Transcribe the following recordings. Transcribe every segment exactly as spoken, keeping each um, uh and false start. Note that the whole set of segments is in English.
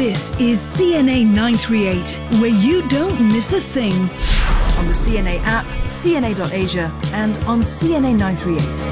This is C N A nine three eight, where you don't miss a thing. On the C N A app, C N A dot Asia, and on C N A nine three eight.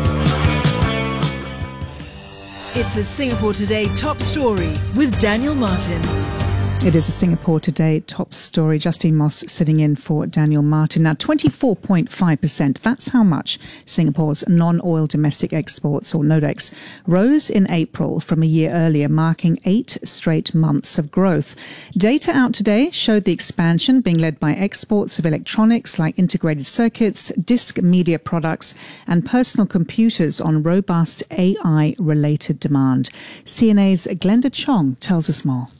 It's a Singapore Today top story with Daniel Martin. It is a Singapore Today top story. Justine Moss sitting in for Daniel Martin. Now, twenty-four point five percent, that's how much Singapore's non-oil domestic exports, or NODEX, rose in April from a year earlier, marking eight straight months of growth. Data out today showed the expansion being led by exports of electronics like integrated circuits, disc media products, and personal computers on robust A I-related demand. C N A's Glenda Chong tells us more.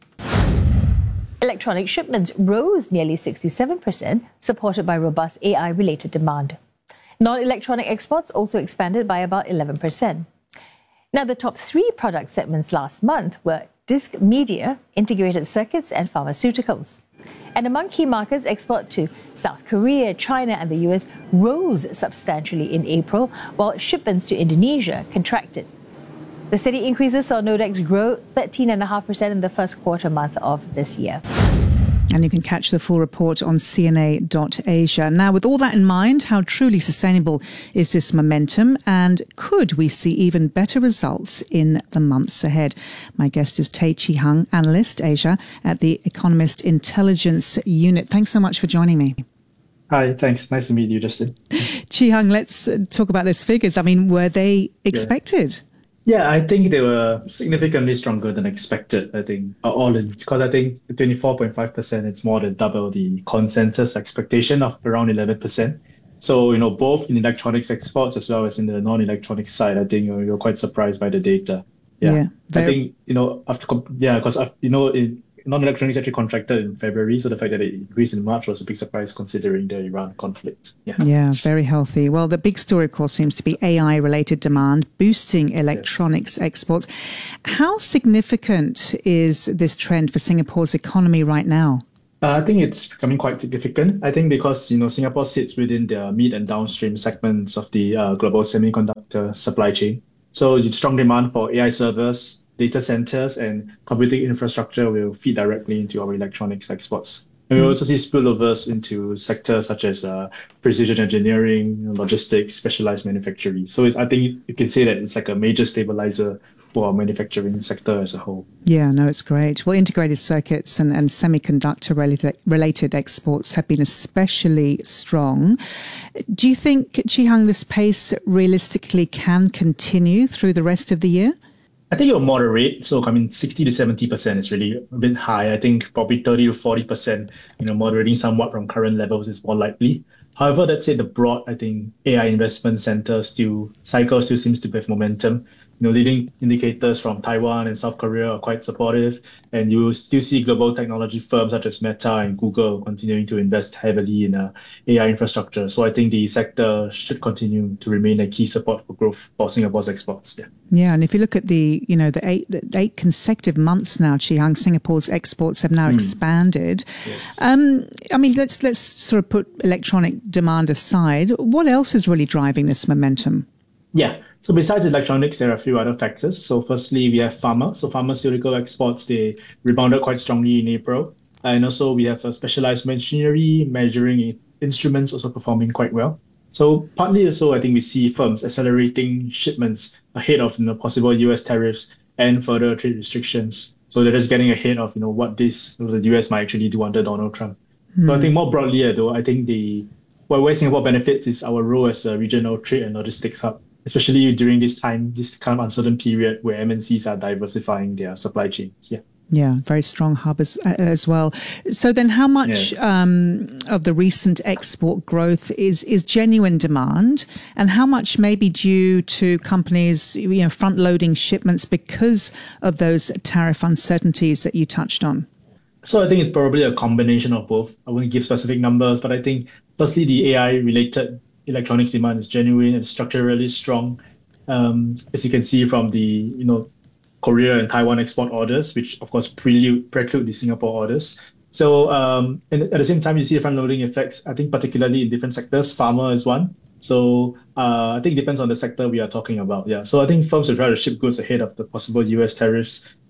Electronic shipments rose nearly sixty-seven percent, supported by robust A I-related demand. Non-electronic exports also expanded by about eleven percent. Now, the top three product segments last month were disc media, integrated circuits, and pharmaceuticals. And among key markets, export to South Korea, China, and the U S rose substantially in April, while shipments to Indonesia contracted. The steady increases saw NODEX grow thirteen point five percent in the first quarter month of this year. And you can catch the full report on C N A dot Asia. Now, with all that in mind, how truly sustainable is this momentum? And could we see even better results in the months ahead? My guest is Tay Chi Hung, Analyst Asia at the Economist Intelligence Unit. Thanks so much for joining me. Hi, thanks. Nice to meet you, Justin. Chi Hung, let's talk about those figures. I mean, were they expected? Yeah. Yeah, I think they were significantly stronger than expected, I think, all in, because I think twenty-four point five percent, it's more than double the consensus expectation of around eleven percent. So, you know, both in electronics exports as well as in the non-electronic side, I think you're, you're quite surprised by the data. Yeah, yeah I think, you know, after, yeah, because, you know, in, non-electronics actually contracted in February, so the fact that it increased in March was a big surprise considering the Iran conflict. Yeah, yeah, very healthy. Well, the big story, of course, seems to be A I-related demand, boosting electronics yes. exports. How significant is this trend for Singapore's economy right now? Uh, I think it's becoming quite significant. I think because, you know, Singapore sits within the mid and downstream segments of the uh, global semiconductor supply chain. So the strong demand for A I servers, data centers, and computing infrastructure will feed directly into our electronics exports. And we also see spillovers into sectors such as uh, precision engineering, logistics, specialized manufacturing. So it's, I think you can say that it's like a major stabilizer for our manufacturing sector as a whole. Yeah, no, it's great. Well, integrated circuits and, and semiconductor related, related exports have been especially strong. Do you think, Chi Hung, this pace realistically can continue through the rest of the year? I think it'll moderate. So, I mean, sixty to seventy percent is really a bit high. I think probably thirty to forty percent, you know, moderating somewhat from current levels is more likely. However, let's say the broad, I think, A I investment center still, cycle still seems to have momentum. You know, leading indicators from Taiwan and South Korea are quite supportive, and you still see global technology firms such as Meta and Google continuing to invest heavily in uh, A I infrastructure. So I think the sector should continue to remain a key support for growth for Singapore's exports. Yeah. Yeah, and if you look at the, you know, the eight, the eight consecutive months now, Chi Hung, Singapore's exports have now mm. expanded. Yes. Um, I mean, let's let's sort of put electronic demand aside. What else is really driving this momentum? Yeah. So besides electronics, there are a few other factors. So firstly, we have pharma. So pharmaceutical exports, they rebounded quite strongly in April. And also we have a specialized machinery, measuring instruments also performing quite well. So partly also, I think we see firms accelerating shipments ahead of, you know, possible U S tariffs and further trade restrictions. So they're just getting ahead of, you know, what this, the U S might actually do under Donald Trump. Mm. So I think more broadly, though, I think the well, where Singapore benefits is our role as a regional trade and logistics hub, especially during this time, this kind of uncertain period where M N Cs are diversifying their supply chains. Yeah. Yeah, very strong hub as, as well. So then how much yes. um, of the recent export growth is, is genuine demand, and how much may be due to companies, you know, front-loading shipments because of those tariff uncertainties that you touched on? So I think it's probably a combination of both. I wouldn't give specific numbers, but I think firstly, the A I-related electronics demand is genuine and structurally strong. Um, as you can see from the, you know, Korea and Taiwan export orders, which of course prelude, preclude the Singapore orders. So um, and at the same time, you see the front-loading effects, I think particularly in different sectors. Pharma is one. So uh, I think it depends on the sector we are talking about. Yeah. So I think firms will try to ship goods ahead of the possible U S tariffs.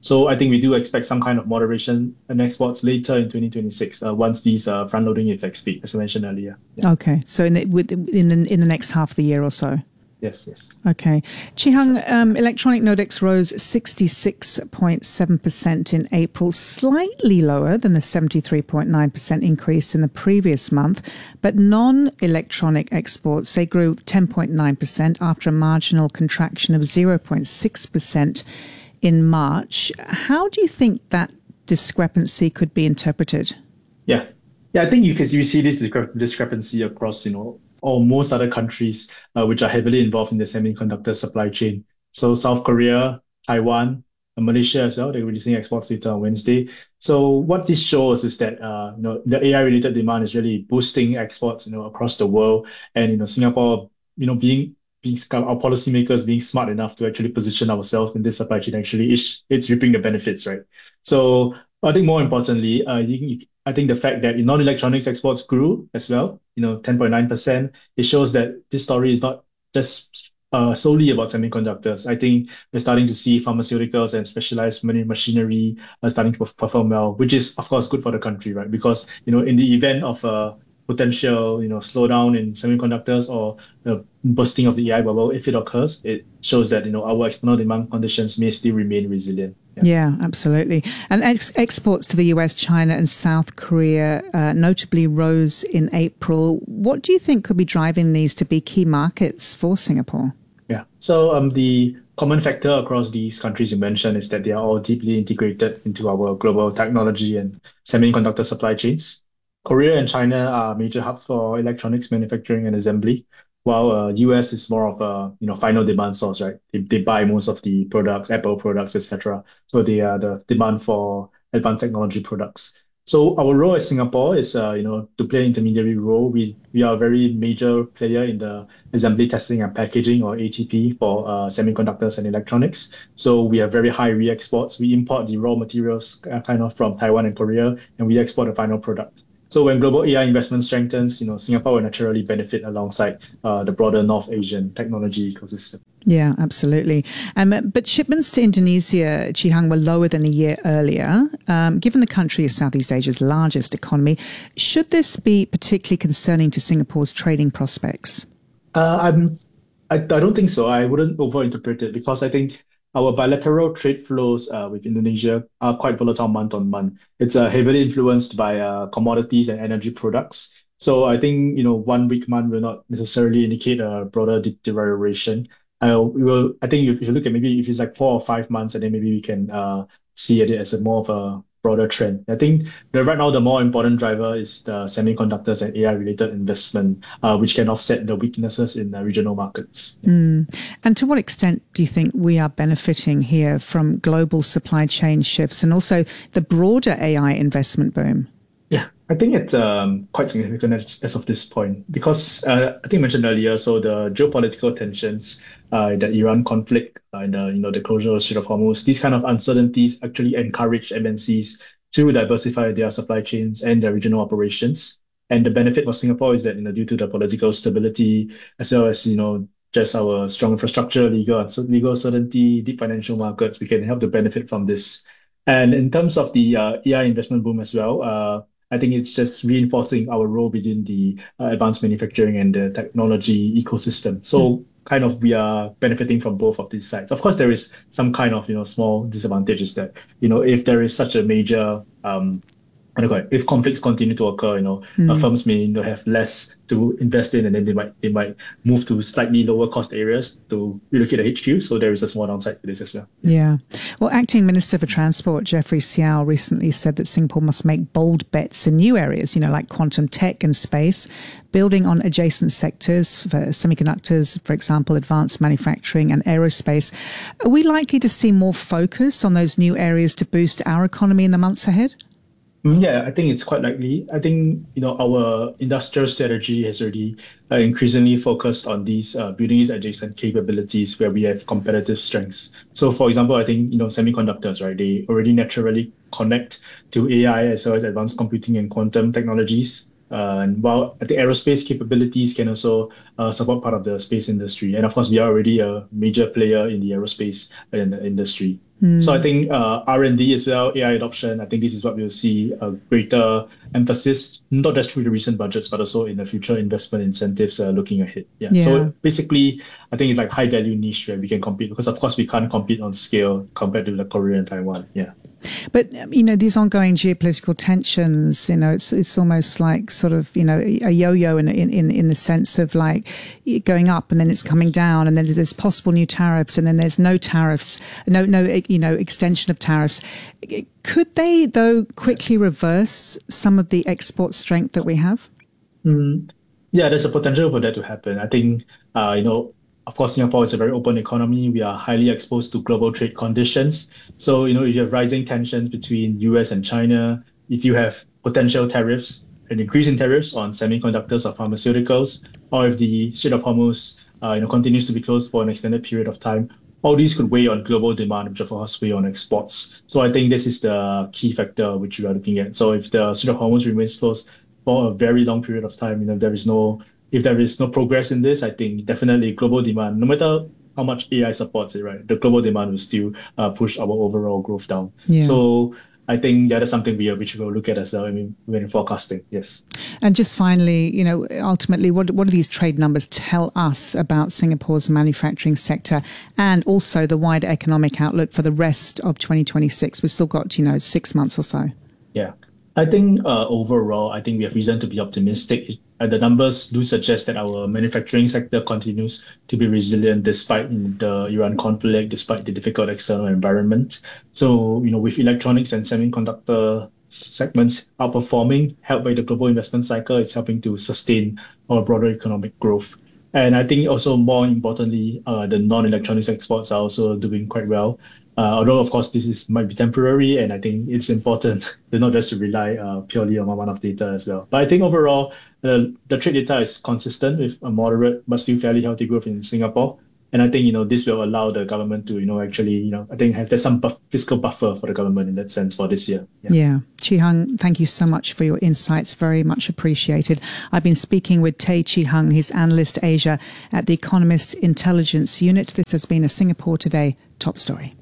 So I think we do expect some kind of moderation in exports later in twenty twenty-six uh, once these uh, front-loading effects peak, as I mentioned earlier. Yeah. Okay, so in the, with, in the in the next half of the year or so. Yes, yes. Okay. Chee Hung, um, electronic Nodex rose sixty-six point seven percent in April, slightly lower than the seventy-three point nine percent increase in the previous month. But non-electronic exports, they grew ten point nine percent after a marginal contraction of zero point six percent in March. How do you think that discrepancy could be interpreted? Yeah. Yeah, I think you can you see this discre- discrepancy across, you know, or most other countries uh, which are heavily involved in the semiconductor supply chain. So South Korea, Taiwan, and Malaysia as well, they're releasing exports data on Wednesday. So what this shows is that uh, you know the A I-related demand is really boosting exports, you know, across the world. And you know Singapore, you know, being being our policymakers being smart enough to actually position ourselves in this supply chain, actually it's, it's reaping the benefits, right? So I think more importantly, uh, you, you, I think the fact that in non-electronics exports grew as well, you know, ten point nine percent, it shows that this story is not just uh, solely about semiconductors. I think we're starting to see pharmaceuticals and specialized machinery are starting to perform well, which is, of course, good for the country, right? Because, you know, in the event of a potential, you know, slowdown in semiconductors or the bursting of the A I bubble, if it occurs, it shows that, you know, our external demand conditions may still remain resilient. Yeah, yeah absolutely. And ex- exports to the U S, China and South Korea uh, notably rose in April. What do you think could be driving these to be key markets for Singapore? Yeah. So um, the common factor across these countries you mentioned is that they are all deeply integrated into our global technology and semiconductor supply chains. Korea and China are major hubs for electronics manufacturing and assembly, while uh, U S is more of a you know final demand source, right? They, they buy most of the products, Apple products, et cetera. So they are the demand for advanced technology products. So our role as Singapore is uh, you know to play an intermediary role. We we are a very major player in the assembly, testing, and packaging, or A T P, for uh, semiconductors and electronics. So we have very high re-exports. We import the raw materials uh, kind of from Taiwan and Korea, and we export the final product. So when global A I investment strengthens, you know, Singapore will naturally benefit alongside uh, the broader North Asian technology ecosystem. Yeah, absolutely. Um, but shipments to Indonesia, Chee Hung, were lower than a year earlier. Um, given the country is Southeast Asia's largest economy, should this be particularly concerning to Singapore's trading prospects? Uh, I'm, I, I don't think so. I wouldn't overinterpret it because I think our bilateral trade flows uh, with Indonesia are quite volatile month on month. It's uh, heavily influenced by uh, commodities and energy products. So I think you know one weak month will not necessarily indicate a broader deterioration. I will. I think if you look at maybe if it's like four or five months, and then maybe we can uh, see it as a more of a broader trend. I think that right now the more important driver is the semiconductors and A I-related investment, uh, which can offset the weaknesses in the regional markets. Mm. And to what extent do you think we are benefiting here from global supply chain shifts and also the broader A I investment boom? Yeah, I think it's um, quite significant as, as of this point because uh, I think I mentioned earlier, so the geopolitical tensions, uh, the Iran conflict, uh, and the, you know, the closure of the Strait of Hormuz, these kind of uncertainties actually encourage M N Cs to diversify their supply chains and their regional operations. And the benefit for Singapore is that, you know, due to the political stability, as well as, you know, just our strong infrastructure, legal, legal certainty, deep financial markets, we can help to benefit from this. And in terms of the uh, A I investment boom as well, uh, I think it's just reinforcing our role within the uh, advanced manufacturing and the technology ecosystem. So mm. kind of we are benefiting from both of these sides. Of course, there is some kind of, you know, small disadvantages that, you know, if there is such a major, um, I don't know, if conflicts continue to occur, you know, mm. uh, firms may, you know, have less to invest in, and then they might they might move to slightly lower cost areas to relocate the H Q. So there is a small downside to this as well. Yeah. Well, Acting Minister for Transport, Jeffrey Seow, recently said that Singapore must make bold bets in new areas, you know, like quantum tech and space, building on adjacent sectors for semiconductors, for example, advanced manufacturing and aerospace. Are we likely to see more focus on those new areas to boost our economy in the months ahead? Yeah, I think it's quite likely. I think, you know, our industrial strategy has already uh, increasingly focused on these uh, building these adjacent capabilities where we have competitive strengths. So, for example, I think, you know, semiconductors, right, they already naturally connect to A I as well as advanced computing and quantum technologies. Uh, and while I think aerospace capabilities can also uh, support part of the space industry. And of course, we are already a major player in the aerospace in the industry. Mm. So I think uh, R and D as well, A I adoption, I think this is what we'll see a greater emphasis, not just through the recent budgets, but also in the future investment incentives uh, looking ahead. Yeah. yeah. So basically, I think it's like high value niche where we can compete, because of course we can't compete on scale compared to like Korea and Taiwan. Yeah. But, you know, these ongoing geopolitical tensions, you know, it's it's almost like sort of, you know, a yo-yo in in in the sense of like going up and then it's coming down, and then there's possible new tariffs, and then there's no tariffs, no, no, you know, extension of tariffs. Could they, though, quickly reverse some of the export strength that we have? Mm, yeah, there's a potential for that to happen. I think, uh, you know, of course, Singapore is a very open economy. We are highly exposed to global trade conditions. So, you know, if you have rising tensions between U S and China, if you have potential tariffs, an increase in tariffs on semiconductors or pharmaceuticals, or if the Strait of Hormuz, uh, you know, continues to be closed for an extended period of time, all these could weigh on global demand, which of course weigh on exports. So I think this is the key factor which we are looking at. So if the Strait of Hormuz remains closed for a very long period of time, you know, there is no If there is no progress in this, I think definitely global demand, no matter how much A I supports it, right, the global demand will still uh, push our overall growth down. Yeah. So I think that is something we which we'll look at as well. I mean, when forecasting, yes. And just finally, you know, ultimately, what what do these trade numbers tell us about Singapore's manufacturing sector and also the wider economic outlook for the rest of twenty twenty-six? We've still got, you know, six months or so. Yeah. I think uh, overall, I think we have reason to be optimistic. Uh, the numbers do suggest that our manufacturing sector continues to be resilient despite the Iran conflict, despite the difficult external environment. So, you know, with electronics and semiconductor segments outperforming, helped by the global investment cycle, it's helping to sustain our broader economic growth. And I think also more importantly, uh, the non-electronics exports are also doing quite well. Uh, although, of course, this is might be temporary, and I think it's important to not just to rely uh, purely on one-off data as well. But I think overall, uh, the trade data is consistent with a moderate but still fairly healthy growth in Singapore. And I think, you know, this will allow the government to, you know, actually, you know, I think have there's some buff- fiscal buffer for the government in that sense for this year. Yeah. yeah. Chee Hung, thank you so much for your insights. Very much appreciated. I've been speaking with Tay Chee Hung, he's Analyst Asia at the Economist Intelligence Unit. This has been a Singapore Today top story.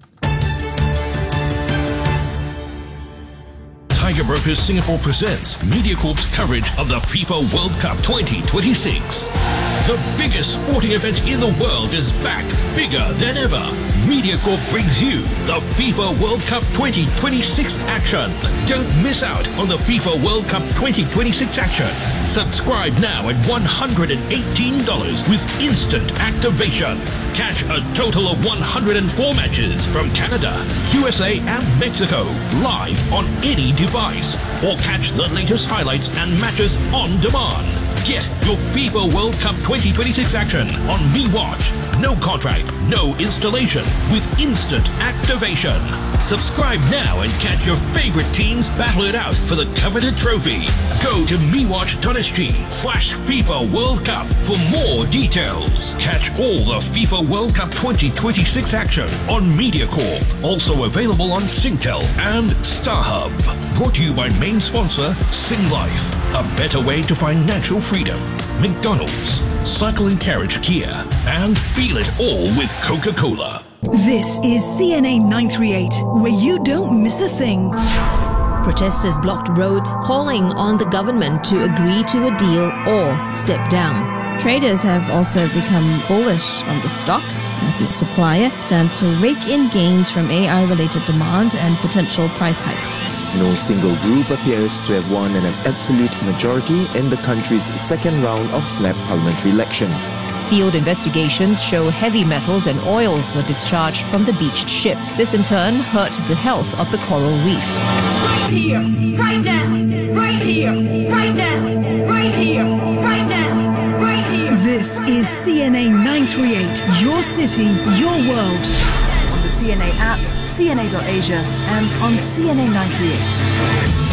Tiger Brokers Singapore presents MediaCorp's coverage of the FIFA World Cup twenty twenty-six. The biggest sporting event in the world is back, bigger than ever. MediaCorp brings you the FIFA World Cup twenty twenty-six action. Don't miss out on the FIFA World Cup twenty twenty-six action. Subscribe now at one hundred eighteen dollars with instant activation. Catch a total of one hundred four matches from Canada, U S A and Mexico live on any device. Or catch the latest highlights and matches on demand. Get your FIFA World Cup twenty twenty-six action on MeWatch. No contract, no installation, with instant activation. Subscribe now and catch your favorite teams battle it out for the coveted trophy. Go to mewatch.sg slash FIFA World Cup for more details. Catch all the FIFA World Cup twenty twenty-six action on MediaCorp. Also available on Singtel and StarHub. Brought to you by main sponsor Singlife. A better way to find natural freedom. McDonald's, Cycle and Carriage Kia, and feel it all with Coca-Cola. This is C N A nine three eight, where you don't miss a thing. Protesters blocked roads, calling on the government to agree to a deal or step down. Traders have also become bullish on the stock as the supplier stands to rake in gains from A I-related demand and potential price hikes. No single group appears to have won an absolute majority in the country's second round of snap parliamentary election. Field investigations show heavy metals and oils were discharged from the beached ship. This in turn hurt the health of the coral reef. Right here, right now, right here, right now, right here, right now, right here. This is C N A nine three eight, your city, your world. On the C N A app, C N A dot Asia, and on C N A nine three eight.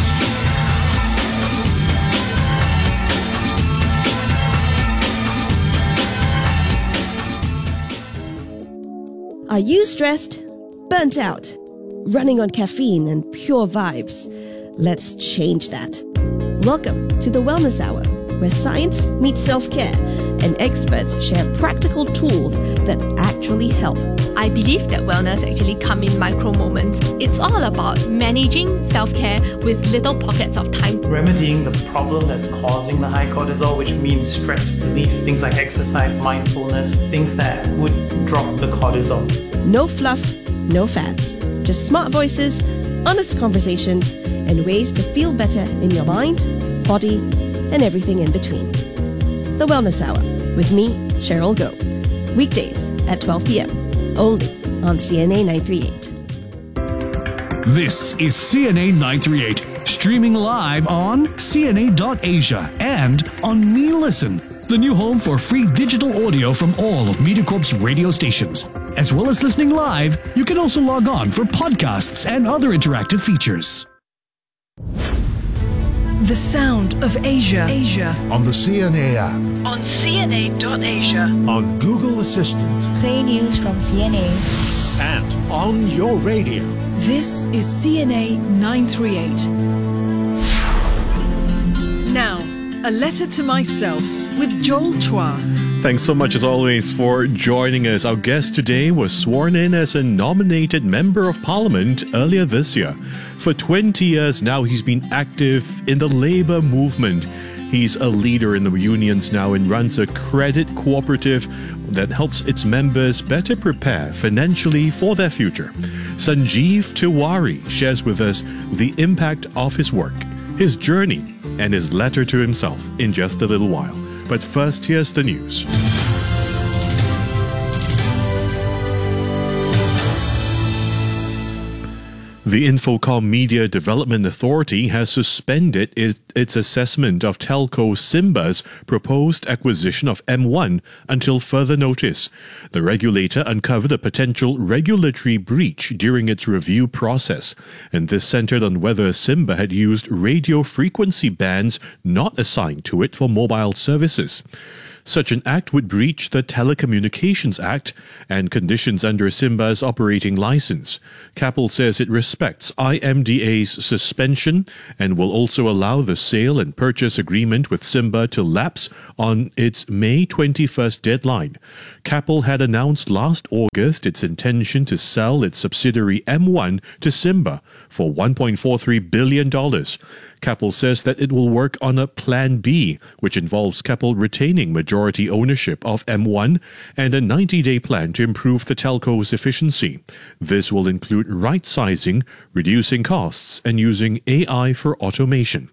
Are you stressed? Burnt out? Running on caffeine and pure vibes? Let's change that. Welcome to the Wellness Hour, where science meets self-care and experts share practical tools that act actually help. I believe that wellness actually come in micro moments. It's all about managing self-care with little pockets of time. Remedying the problem that's causing the high cortisol, which means stress relief, things like exercise, mindfulness, things that would drop the cortisol. No fluff, no fads. Just smart voices, honest conversations, and ways to feel better in your mind, body, and everything in between. The Wellness Hour with me, Cheryl Goh. Weekdays at twelve p.m. only on C N A nine thirty-eight. This is C N A nine thirty-eight, streaming live on C N A dot Asia and on Me Listen, the new home for free digital audio from all of MediaCorp's radio stations. As well as listening live, you can also log on for podcasts and other interactive features. The sound of Asia. Asia. On the C N A app. On C N A dot Asia. On Google Assistant. Play news from C N A. And on your radio. This is C N A nine thirty-eight. Now, a letter to myself with Joel Chua. Thanks so much as always for joining us. Our guest today was sworn in as a nominated Member of Parliament earlier this year. For twenty years now, he's been active in the Labour movement. He's a leader in the unions now and runs a credit cooperative that helps its members better prepare financially for their future. Sanjeev Tiwari shares with us the impact of his work, his journey, and his letter to himself in just a little while. But first, here's the news. The Infocom Media Development Authority has suspended it, its assessment of telco Simba's proposed acquisition of M one until further notice. The regulator uncovered a potential regulatory breach during its review process, and this centered on whether Simba had used radio frequency bands not assigned to it for mobile services. Such an act would breach the Telecommunications Act and conditions under Simba's operating license. Capel says it respects I M D A's suspension and will also allow the sale and purchase agreement with Simba to lapse on its May twenty-first deadline. Capel had announced last August its intention to sell its subsidiary M one to Simba for one point four three billion dollars. Capel says that it will work on a Plan B, which involves Capel retaining majority ownership of M one and a ninety-day plan to improve the telco's efficiency. This will include right-sizing, reducing costs, and using A I for automation.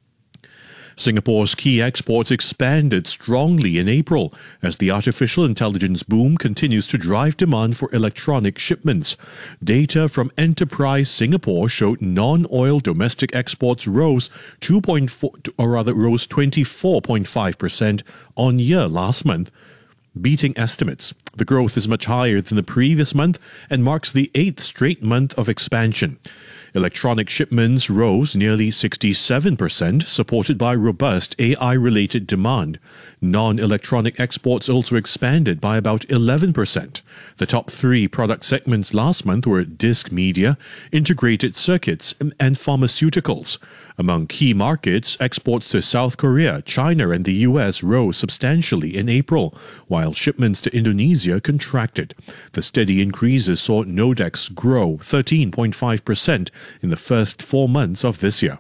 Singapore's key exports expanded strongly in April as the artificial intelligence boom continues to drive demand for electronic shipments. Data from Enterprise Singapore showed non-oil domestic exports rose two point four, or rather rose twenty-four point five percent on year last month, beating estimates. The growth is much higher than the previous month and marks the eighth straight month of expansion. Electronic shipments rose nearly sixty-seven percent, supported by robust A I-related demand. Non-electronic exports also expanded by about eleven percent. The top three product segments last month were disc media, integrated circuits, and pharmaceuticals. Among key markets, exports to South Korea, China, and the U S rose substantially in April, while shipments to Indonesia contracted. The steady increases saw Nodex grow thirteen point five percent in the first four months of this year.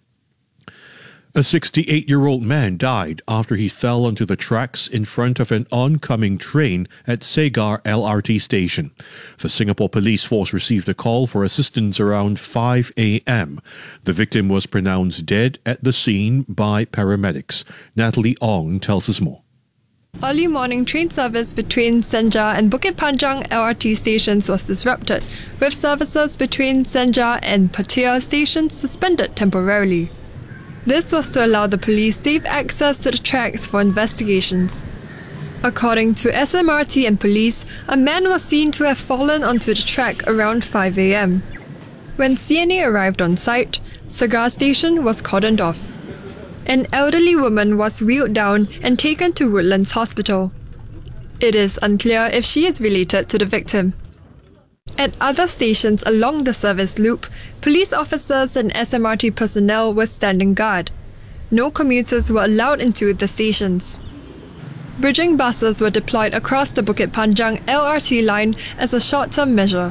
A sixty-eight-year-old man died after he fell onto the tracks in front of an oncoming train at Segar L R T station. The Singapore Police Force received a call for assistance around five a.m. The victim was pronounced dead at the scene by paramedics. Natalie Ong tells us more. Early morning train service between Senja and Bukit Panjang L R T stations was disrupted, with services between Senja and Pattaya stations suspended temporarily. This was to allow the police safe access to the tracks for investigations. According to S M R T and police, a man was seen to have fallen onto the track around five a.m. When C N A arrived on site, Segar station was cordoned off. An elderly woman was wheeled down and taken to Woodlands Hospital. It is unclear if she is related to the victim. At other stations along the service loop, police officers and S M R T personnel were standing guard. No commuters were allowed into the stations. bridging buses were deployed across the Bukit Panjang L R T line as a short-term measure.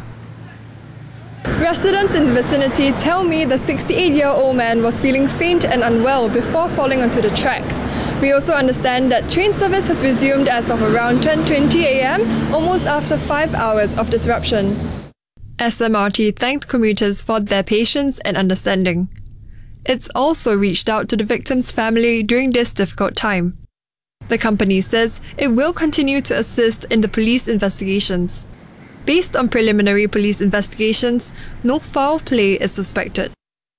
Residents in the vicinity tell me the sixty-eight-year-old man was feeling faint and unwell before falling onto the tracks. We also understand that train service has resumed as of around ten twenty a m, almost after five hours of disruption. S M R T thanked commuters for their patience and understanding. It's also reached out to the victim's family during this difficult time. The company says it will continue to assist in the police investigations. Based on preliminary police investigations, no foul play is suspected.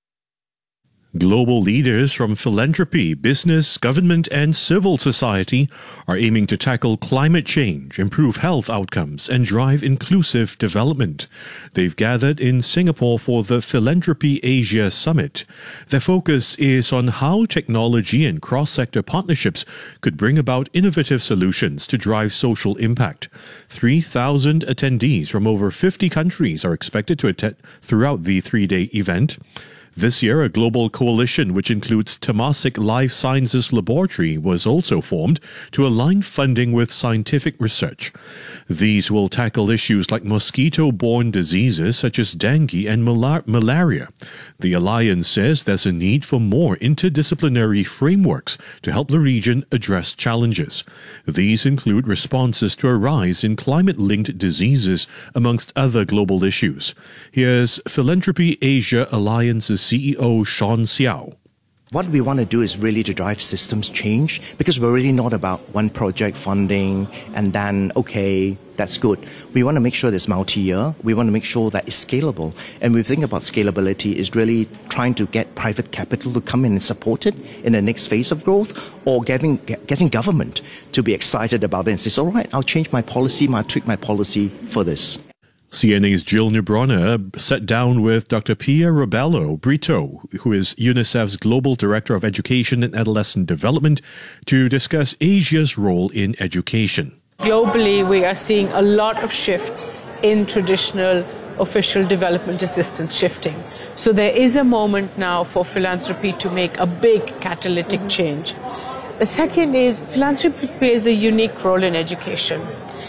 Global leaders from philanthropy, business, government, and civil society are aiming to tackle climate change, improve health outcomes, and drive inclusive development. They've gathered in Singapore for the Philanthropy Asia Summit. Their focus is on how technology and cross-sector partnerships could bring about innovative solutions to drive social impact. three thousand attendees from over fifty countries are expected to attend throughout the three-day event. This year, a global coalition which includes Temasek Life Sciences Laboratory was also formed to align funding with scientific research. These will tackle issues like mosquito-borne diseases such as dengue and malar- malaria. The alliance says there's a need for more interdisciplinary frameworks to help the region address challenges. These include responses to a rise in climate-linked diseases, amongst other global issues. Here's Philanthropy Asia Alliance's C E O Sean Xiao. What we want to do is really to drive systems change, because we're really not about one project funding and then, okay, that's good. We want to make sure it's multi-year. We want to make sure that it's scalable. And we think about scalability is really trying to get private capital to come in and support it in the next phase of growth, or getting getting government to be excited about it and say, all right, I'll change my policy, I'll tweak my policy for this. C N A's Jill Nebrona sat down with Doctor Pia Rebello Brito, who is UNICEF's Global Director of Education and Adolescent Development, to discuss Asia's role in education. Globally, we are seeing a lot of shift in traditional official development assistance shifting. So there is a moment now for philanthropy to make a big catalytic mm-hmm. change. The second is philanthropy plays a unique role in education.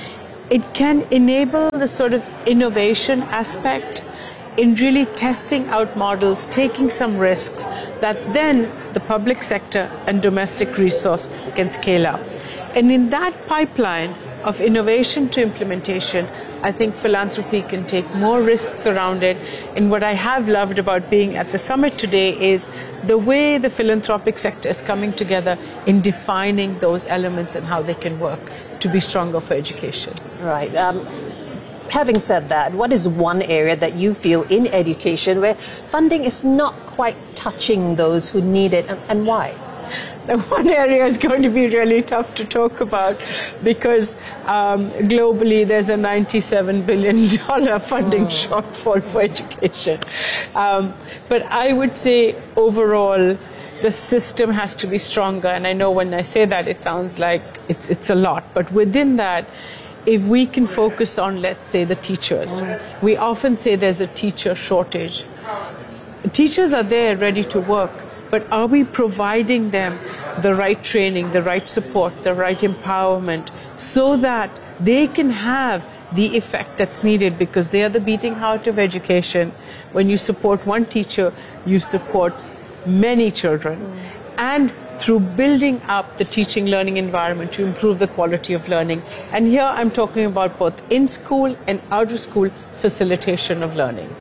It can enable the sort of innovation aspect in really testing out models, taking some risks that then the public sector and domestic resource can scale up. And in that pipeline of innovation to implementation, I think philanthropy can take more risks around it. And what I have loved about being at the summit today is the way the philanthropic sector is coming together in defining those elements and how they can work to be stronger for education. Right. Um, having said that, what is one area that you feel in education where funding is not quite touching those who need it, and, and why? The one area is going to be really tough to talk about, because um, globally there's a ninety-seven billion dollars funding oh. shortfall for education. Um, but I would say overall, the system has to be stronger. And I know when I say that, it sounds like it's it's a lot. But within that, if we can focus on, let's say, the teachers, mm. we often say there's a teacher shortage. Teachers are there ready to work, but are we providing them the right training, the right support, the right empowerment, so that they can have the effect that's needed? Because they are the beating heart of education. When you support one teacher, you support many children. Mm. And through building up the teaching learning environment to improve the quality of learning. And here I'm talking about both in school and out of school facilitation of learning.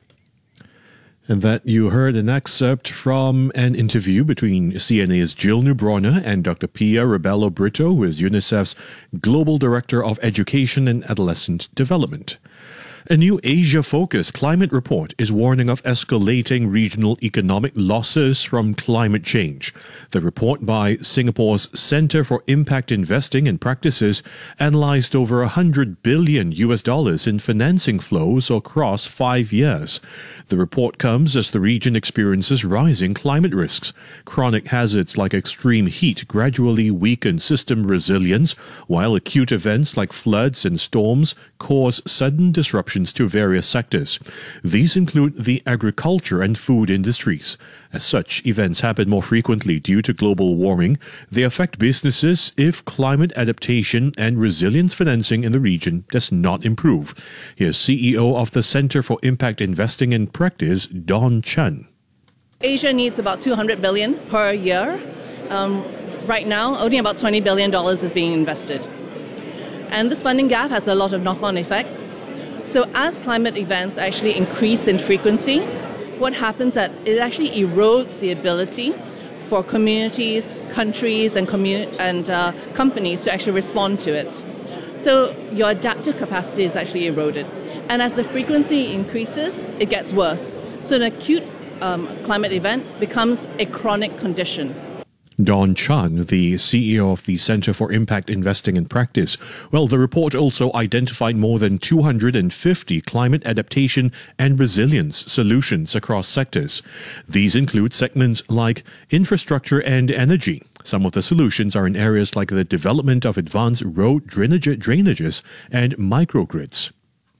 And that you heard an excerpt from an interview between C N A's Jill Nebrona and Doctor Pia Rebello Brito, who is UNICEF's Global Director of Education and Adolescent Development. A new Asia-focused climate report is warning of escalating regional economic losses from climate change. The report by Singapore's Centre for Impact Investing and Practices analysed over one hundred billion U S dollars in financing flows across five years. The report comes as the region experiences rising climate risks. Chronic hazards like extreme heat gradually weaken system resilience, while acute events like floods and storms cause sudden disruption contributions to various sectors. These include the agriculture and food industries. As such, events happen more frequently due to global warming. They affect businesses if climate adaptation and resilience financing in the region does not improve. Here's C E O of the Center for Impact Investing in Practice, Dawn Chan. Asia needs about two hundred billion dollars per year. Um, right now, only about twenty billion dollars is being invested. And this funding gap has a lot of knock-on effects. So as climate events actually increase in frequency, what happens is that it actually erodes the ability for communities, countries, and, commun- and uh, companies to actually respond to it. So your adaptive capacity is actually eroded. And as the frequency increases, it gets worse. So an acute um, climate event becomes a chronic condition. Dawn Chan, the C E O of the Center for Impact Investing in Practice. Well, the report also identified more than two hundred fifty climate adaptation and resilience solutions across sectors. These include segments like infrastructure and energy. Some of the solutions are in areas like the development of advanced road drainage, drainages and microgrids.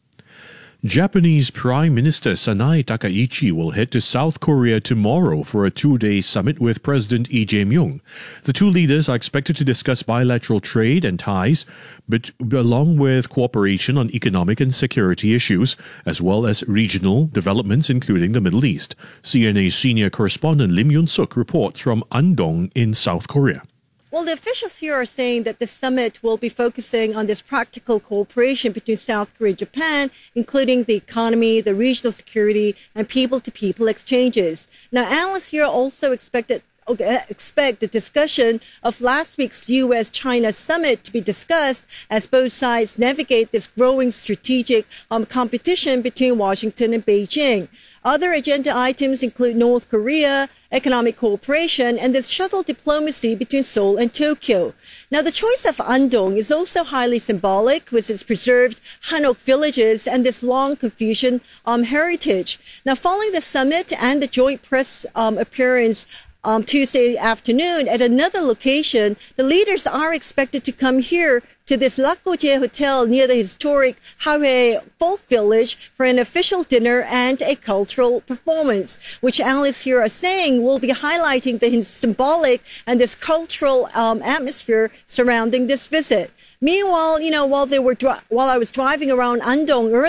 Japanese Prime Minister Sanae Takaichi will head to South Korea tomorrow for a two-day summit with President Lee Jae-myung. The two leaders are expected to discuss bilateral trade and ties, but along with cooperation on economic and security issues, as well as regional developments including the Middle East. C N A senior correspondent Lim Yun-suk reports from Andong in South Korea. Well, the officials here are saying that the summit will be focusing on this practical cooperation between South Korea and Japan, including the economy, the regional security, and people-to-people exchanges. Now, analysts here also expected expect the discussion of last week's U S China summit to be discussed as both sides navigate this growing strategic um, competition between Washington and Beijing. Other agenda items include North Korea, economic cooperation, and the shuttle diplomacy between Seoul and Tokyo. Now, the choice of Andong is also highly symbolic with its preserved Hanok villages and this long Confucian um, heritage. Now, following the summit and the joint press um, appearance Um, Tuesday afternoon at another location, the leaders are expected to come here to this Lakojie Hotel near the historic Hawaii Folk Village for an official dinner and a cultural performance, which analysts here are saying will be highlighting the symbolic and this cultural um, atmosphere surrounding this visit. Meanwhile, you know, while they were dri- while I was driving around Andong earlier,